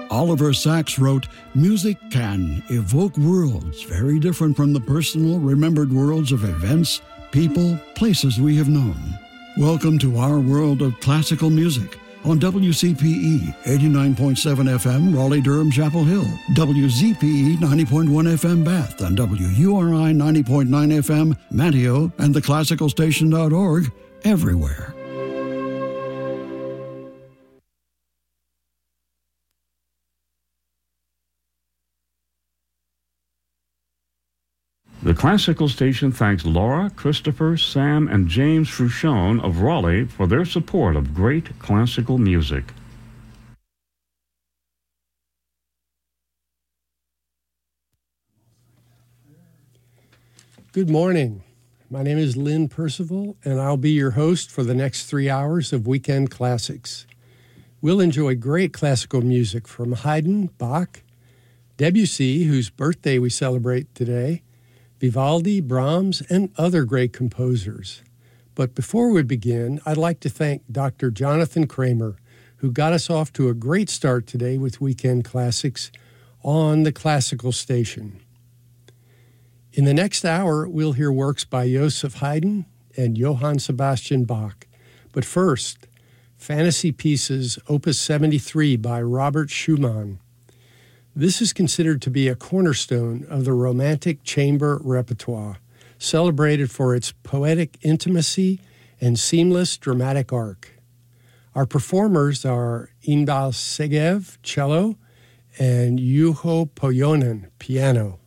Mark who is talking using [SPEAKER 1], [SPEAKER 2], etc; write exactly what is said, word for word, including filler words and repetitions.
[SPEAKER 1] Oliver Sacks wrote, "Music can evoke worlds very different from the personal, remembered worlds of events, people, places we have known." Welcome to our world of classical music on W C P E eighty-nine point seven F M, Raleigh-Durham, Chapel Hill, W Z P E ninety point one F M, Bath, and W U R I ninety point nine F M, Manteo, and the classical station dot org, everywhere.
[SPEAKER 2] The Classical Station thanks Laura, Christopher, Sam, and James Fruchon of Raleigh for their support of great classical music.
[SPEAKER 3] Good morning. My name is Lynn Percival, and I'll be your host for the next three hours of Weekend Classics. We'll enjoy great classical music from Haydn, Bach, Debussy, whose birthday we celebrate today, Vivaldi, Brahms, and other great composers. But before we begin, I'd like to thank Doctor Jonathan Kramer, who got us off to a great start today with Weekend Classics on the Classical Station. In the next hour, we'll hear works by Joseph Haydn and Johann Sebastian Bach. But first, Fantasy Pieces, Opus seventy-three by Robert Schumann. This is considered to be a cornerstone of the Romantic chamber repertoire, celebrated for its poetic intimacy and seamless dramatic arc. Our performers are Inbal Segev, cello, and Juho Pojonen, piano.